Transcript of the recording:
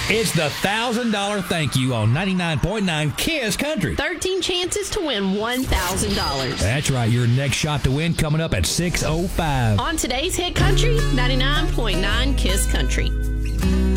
It's the $1,000 thank you on 99.9 KISS Country. 13 chances to win $1,000. That's right. Your next shot to win coming up at 6:05. On today's Hit Country, 99.9 KISS Country.